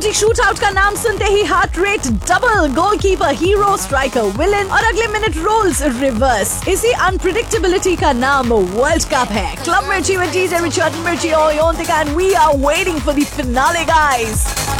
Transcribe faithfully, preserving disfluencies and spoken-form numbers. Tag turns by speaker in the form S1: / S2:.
S1: Penalty shootout का नाम सुनते ही heart rate double, goalkeeper hero, striker villain और अगले मिनट रोल्स रिवर्स। इसी अनप्रिडिक्टेबिलिटी का नाम वर्ल्ड कप है। क्लब मिर्ची with D J Richard Mirchi Oyontika and we are waiting for the finale, guys.